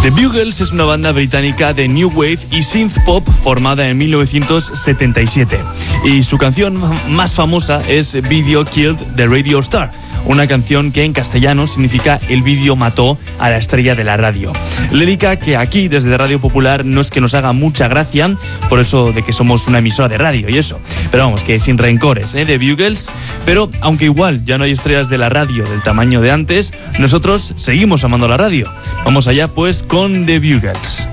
The Bugles es una banda británica de New Wave y Synth Pop formada en 1977. Y su canción más famosa es Video Killed the Radio Star, una canción que en castellano significa El vídeo mató a la estrella de la radio. Lírica que aquí, desde Radio Popular, no es que nos haga mucha gracia, por eso de que somos una emisora de radio y eso. Pero vamos, que sin rencores, The Bugles. Pero aunque igual ya no hay estrellas de la radio del tamaño de antes, nosotros seguimos amando la radio. Vamos allá pues con The Bugles.